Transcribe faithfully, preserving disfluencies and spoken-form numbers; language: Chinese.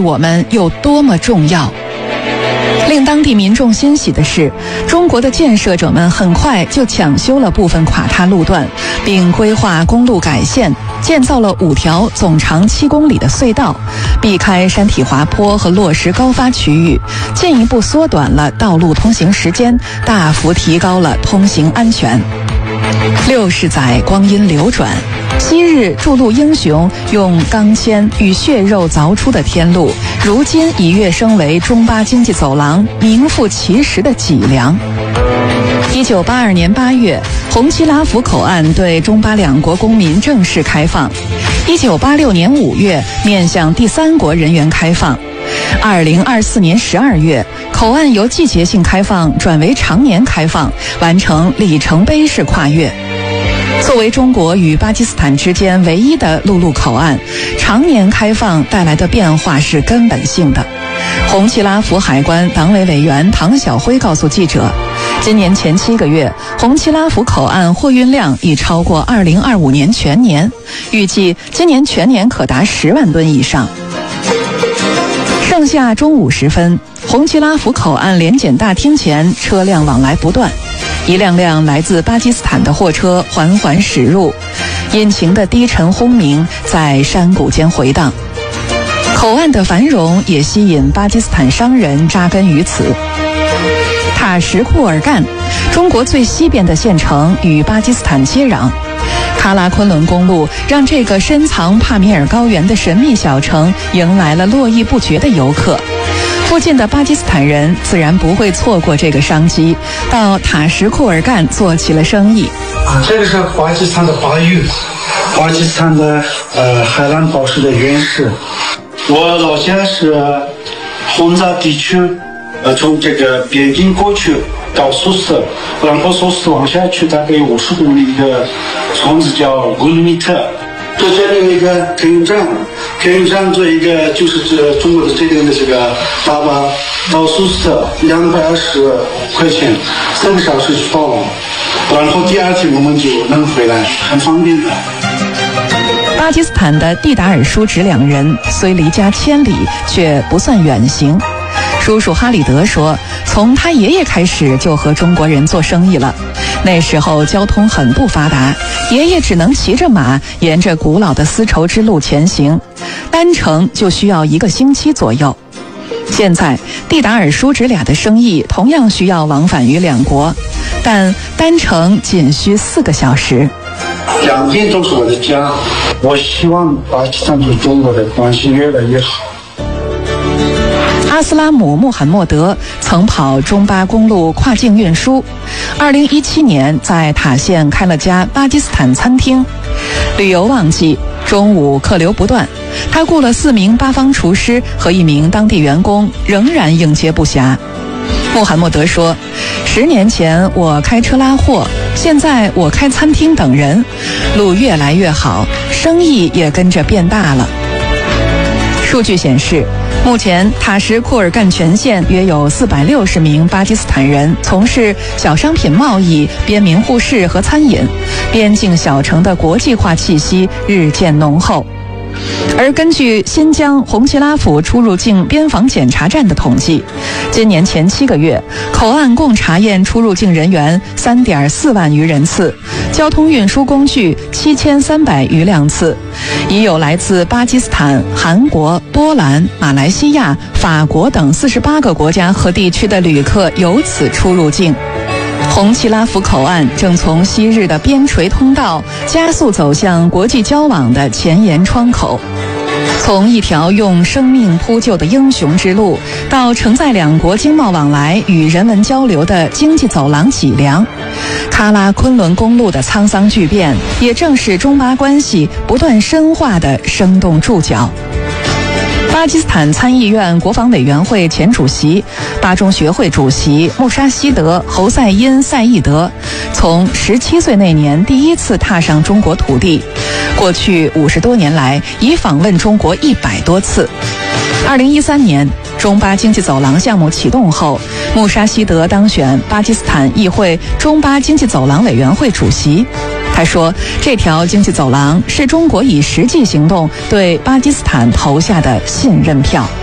我们有多么重要。令当地民众欣喜的是，中国的建设者们很快就抢修了部分垮塌路段，并规划公路改线，建造了五条总长七公里的隧道，避开山体滑坡和落石高发区域，进一步缩短了道路通行时间，大幅提高了通行安全。六十载光阴流转，昔日筑路英雄用钢钎与血肉凿出的天路，如今已跃升为中巴经济走廊名副其实的脊梁。一九八二年八月，红旗拉福口岸对中巴两国公民正式开放。一九八六年五月，面向第三国人员开放。二零二四年十二月，口岸由季节性开放转为常年开放，完成里程碑式跨越。作为中国与巴基斯坦之间唯一的陆路口岸，常年开放带来的变化是根本性的。红旗拉福海关党委委员唐晓辉告诉记者，今年前七个月，红旗拉福口岸货运量已超过二零二五年全年，预计今年全年可达十万吨以上。盛夏中午时分，红旗拉福口岸联检大厅前车辆往来不断，一辆辆来自巴基斯坦的货车缓缓驶入，引擎的低沉轰鸣在山谷间回荡。口岸的繁荣也吸引巴基斯坦商人扎根于此。塔什库尔干，中国最西边的县城，与巴基斯坦接壤。喀拉昆仑公路让这个深藏帕米尔高原的神秘小城迎来了络绎不绝的游客。附近的巴基斯坦人自然不会错过这个商机，到塔什库尔干做起了生意。 这个是巴基斯坦的巴育，巴基斯坦的呃海蓝宝石的原石。我老家是红扎地区，呃，从这个边境过去到苏斯，然后苏斯往下去大概有五十公里，一个村子叫古里米特。这这里有一个客运站，客运站做一个就是这中国的这边的这个大巴到苏斯两百二十块钱，三个小时就到了，然后第二天我们就能回来，很方便的。 巴基斯坦的蒂达尔叔侄两人虽离家千里，却不算远行。叔叔哈里德说，从他爷爷开始就和中国人做生意了。那时候交通很不发达，爷爷只能骑着马沿着古老的丝绸之路前行，单程就需要一个星期左右。现在蒂达尔叔侄俩的生意同样需要往返于两国，但单程仅需四个小时。 两边都是我的家，我希望巴基斯坦与中国的关系越来越好。 阿斯拉姆·穆罕默德曾跑中巴公路跨境运输，二零一七年在塔县开了家巴基斯坦餐厅。旅游旺季，中午客流不断，他雇了四名巴方厨师和一名当地员工，仍然应接不暇。穆罕默德说，十年前我开车拉货，现在我开餐厅等人，路越来越好，生意也跟着变大了。数据显示，目前塔什库尔干全县约有四百六十名巴基斯坦人从事小商品贸易、边民护士和餐饮，边境小城的国际化气息日渐浓厚。而根据新疆红旗拉福出入境边防检查站的统计，今年前七个月，口岸共查验出入境人员三点四万余人次，交通运输工具七千三百余辆次，已有来自巴基斯坦、韩国、波兰、马来西亚、法国等四十八个国家和地区的旅客由此出入境。红旗拉福口岸正从昔日的边陲通道加速走向国际交往的前沿窗口。从一条用生命铺就的英雄之路，到承载两国经贸往来与人文交流的经济走廊脊梁，喀拉昆仑公路的沧桑巨变，也正是中巴关系不断深化的生动注脚。巴基斯坦参议院国防委员会前主席、巴中学会主席穆沙希德·侯赛因·赛义德，从十七岁那年第一次踏上中国土地，过去五十多年来已访问中国一百多次。二零一三年，中巴经济走廊项目启动后，穆沙希德当选巴基斯坦议会中巴经济走廊委员会主席。他说，这条经济走廊是中国以实际行动对巴基斯坦投下的信任票。